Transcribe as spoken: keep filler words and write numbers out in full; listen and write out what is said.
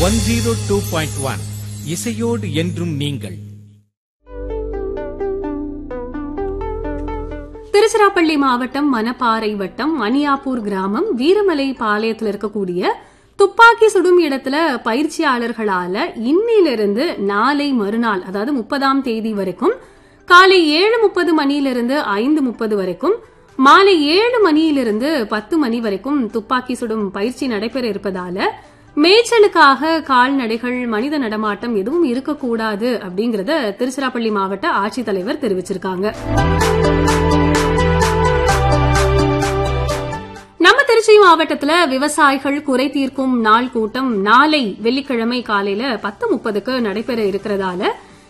One zero two point one இசையோடு என்றும் நீங்கள். திருச்சிராப்பள்ளி மாவட்டம் மணப்பாறை வட்டம் மணியாப்பூர் கிராமம் வீரமலை பாளையத்தில் இருக்கக்கூடிய துப்பாக்கி சுடும் இடத்துல பயிற்சியாளர்களால இன்னிலிருந்து நாளை மறுநாள் அதாவது முப்பதாம் தேதி வரைக்கும் காலை ஏழு முப்பது மணியிலிருந்து ஐந்து முப்பது வரைக்கும் மாலை ஏழு மணியிலிருந்து பத்து மணி வரைக்கும் துப்பாக்கி சுடும் பயிற்சி நடைபெற இருப்பதால மேய்ச்சலுக்காக கால்நடைகள் மனித நடமாட்டம் எதுவும் இருக்கக்கூடாது அப்படிங்கறத திருச்சிராப்பள்ளி மாவட்ட ஆட்சித்தலைவர் தெரிவிச்சிருக்காங்க. நம்ம திருச்சி மாவட்டத்துல விவசாயிகள் குறை தீர்க்கும் நாள் கூட்டம் நாளை வெள்ளிக்கிழமை காலையில பத்து முப்பதுக்கு நடைபெற இருக்கிறதால